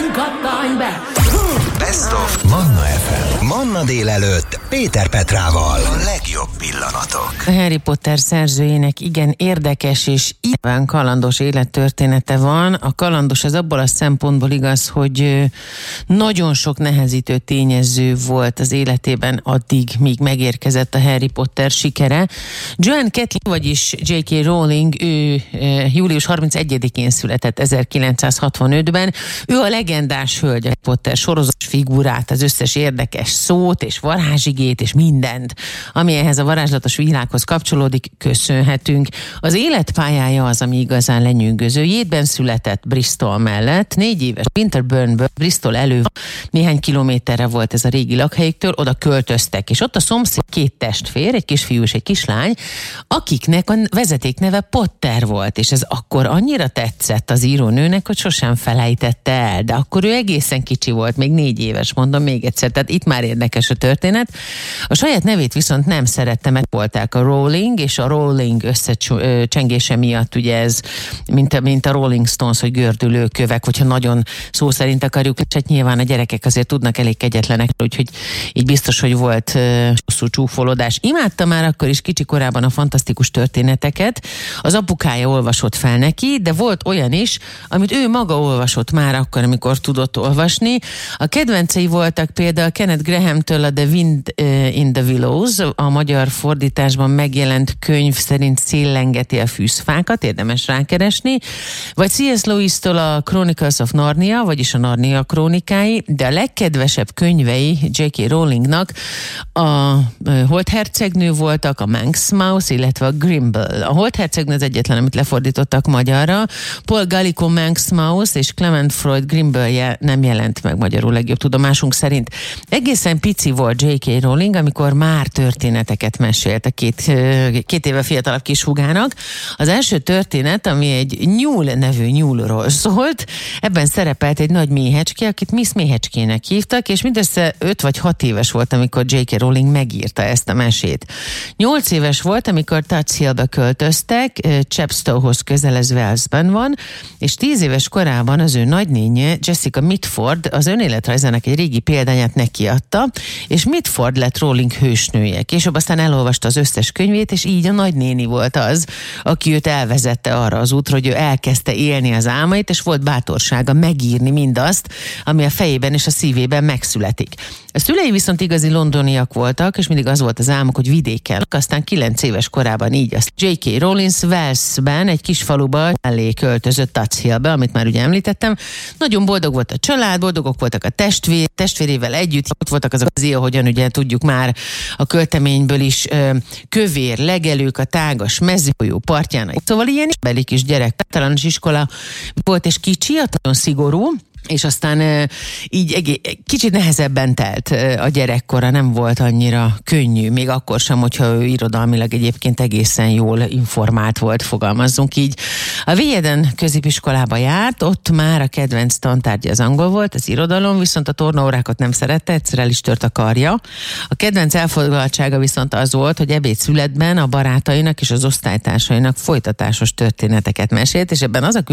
Kattanj be! Best of Manna FM. Manna délelőtt Péter Petrával. A legjobb pillanatok. A Harry Potter szerzőjének igen érdekes és igen kalandos élettörténete van. A kalandos az abból a szempontból igaz, hogy nagyon sok nehezítő tényező volt az életében addig, míg megérkezett a Harry Potter sikere. Joanne Rowling, vagyis J.K. Rowling, ő július 31-én született 1965-ben. Ő a legendás hölgy, a Potter sorozat figurát, az összes érdekes szót és varázsigét és mindent, ami ehhez a varázslatos világhoz kapcsolódik, köszönhetünk. Az életpályája az, ami igazán lenyűgöző. Jétben született, Bristol mellett, 4 éves Winterburnből, Bristol elő, néhány kilométerre volt ez a régi lakhelyüktől, oda költöztek, és ott a szomszéd 2 testvér, egy kisfiú és egy kislány, akiknek a vezetékneve Potter volt, és ez akkor annyira tetszett az írónőnek, hogy sosem felejtette el, de akkor ő egészen kicsi volt, még 4 éves, mondom még egyszer, tehát itt már érdekes a történet. A saját nevét viszont nem szerette, mert volták a Rowling, és a Rowling összecsengése miatt ugye ez, mint a Rolling Stones, hogy gördülő kövek, hogyha nagyon szó szerint akarjuk, és hát nyilván a gyerekek azért tudnak elég kegyetlenek, úgyhogy így biztos, hogy volt hosszú csúfolódás. Imádta már akkor is kicsi korában a fantasztikus történeteket, az apukája olvasott fel neki, de volt olyan is, amit ő maga olvasott már akkor, amikor tudott olvasni. A kedvencei voltak például Kenneth Grahamtől a The Wind in the Willows, a magyar fordításban megjelent könyv szerint széllengeti a fűzfákat, érdemes rákeresni, vagy C.S. Lewis-től a Chronicles of Narnia, vagyis a Narnia krónikái, de a legkedvesebb könyvei J.K. Rowlingnak a Holt hercegnő voltak, a Manx Mouse, illetve a Grimble. A Holt hercegnő az egyetlen, amit lefordítottak magyarra. Paul Gallico Manx Mouse és Clement Freud Grimble nem jelent meg magyarul legjobb tudomásunk szerint. Egészen pici volt J.K. Rowling, amikor már történeteket mesélt a 2 éve fiatalabb kishúgának. Az első történet, ami egy nyúl nevű nyúlról szólt, ebben szerepelt egy nagy méhecske, akit Miss Méhecskének hívtak, és mindössze 5 vagy 6 éves volt, amikor J.K. Rowling megírta ezt a mesét. 8 éves volt, amikor Tudds Hillbe költöztek, Chepstowhoz közel, ez Walesben van, és 10 éves korában az ő nagynénye, Jessica Mitford, az önéletrajzának egy régi példányát nekiadta, és Mitford lett Rowling hősnője. Később aztán elolvasta az összes könyvét, és így a nagynéni volt az, aki őt elvezette arra az útra, hogy ő elkezdte élni az álmait, és volt bátorsága megírni mindazt, ami a fejében és a szívében megszületik. A szülei viszont igazi londoniak voltak, és mindig az volt az álmuk, hogy vidéken. Aztán 9 éves korában így azt J.K. Rowling Walesben, egy kis faluba elé költözött Tudds Hillbe, amit már ugye említettem. Nagyon boldog volt a család, boldogok voltak a testvérével együtt, ott voltak azok az ahogyan ugye tudjuk már a költeményből is, kövér, legelők a tágas mezőfolyó partján. Szóval ilyen beli kis gyerek, általános iskola volt, és kicsi, nagyon szigorú, és aztán így kicsit nehezebben telt a gyerekkora, nem volt annyira könnyű, még akkor sem, hogyha ő irodalmilag egyébként egészen jól informált volt, fogalmazzunk így. A Wieden középiskolába járt, ott már a kedvenc tantárgya az angol volt, az irodalom, viszont a tornaórákat nem szerette, egyszer el is tört a karja. A kedvenc elfoglaltsága viszont az volt, hogy ebédszünetben a barátainak és az osztálytársainak folytatásos történeteket mesélt, és ebben az a